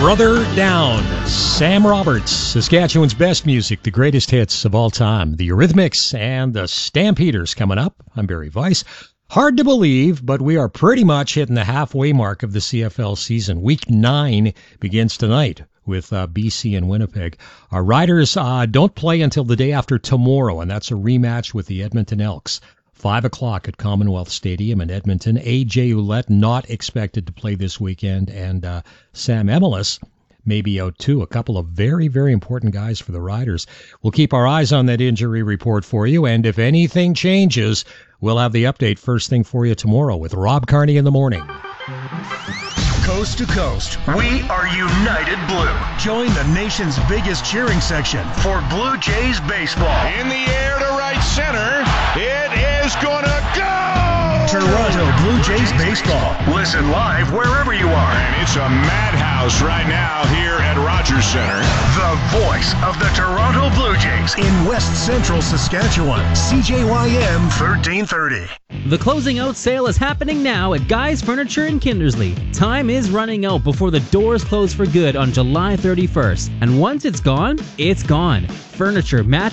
Brother Down. Sam Roberts, Saskatchewan's best music, the greatest hits of all time. The Eurythmics and the Stampeders coming up. I'm Barry Weiss. Hard to believe, but we are pretty much hitting the halfway mark of the CFL season. Week 9 begins tonight with BC and Winnipeg. Our Riders don't play until the day after tomorrow, and that's a rematch with the Edmonton Elks. 5 o'clock at Commonwealth Stadium in Edmonton. A.J. Ouellette not expected to play this weekend, and Sam Emilus may be out too. A couple of very, very important guys for the Riders. We'll keep our eyes on that injury report for you, and if anything changes, we'll have the update first thing for you tomorrow with Rob Carney in the morning. Coast to coast, we are United Blue. Join the nation's biggest cheering section for Blue Jays baseball. In the air to right center, it is gonna go! Toronto Blue Jays baseball. Listen live wherever you are. And it's a madhouse right now here at Rogers Center. The voice of the Toronto Blue Jays in West Central Saskatchewan. CJYM 1330. The closing out sale is happening now at Guy's Furniture in Kindersley. Time is running out before the doors close for good on July 31st. And once it's gone, it's gone. Furniture, mattresses,